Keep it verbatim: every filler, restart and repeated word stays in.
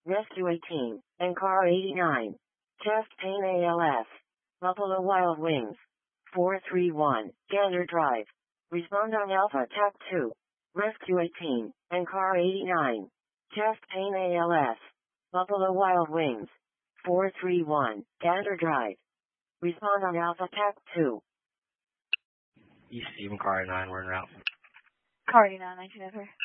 Rescue eighteen, and Car eighty-nine. Chest pain A L S. Buffalo Wild Wings. four three one, Gander Drive. Respond on Alpha T A C two. Rescue eighteen, and Car eighty-nine. Chest pain A L S. Buffalo Wild Wings. four three one, Gander Drive. Respond on Alpha T A C two. East Stephen, Car eighty-nine, we're en route. Car eighty-nine, nineteen oh three.